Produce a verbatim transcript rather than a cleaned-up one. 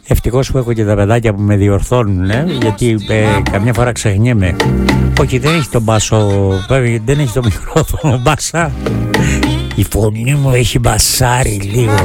Ευτυχώς που έχω και τα παιδάκια που με διορθώνουν, ε, γιατί ε, καμιά φορά ξεχνιέμαι. Όχι, δεν έχει τον μπάσο, δεν έχει το μικρόφωνο μπάσα. Η φωνή μου έχει μπασάρει λίγο.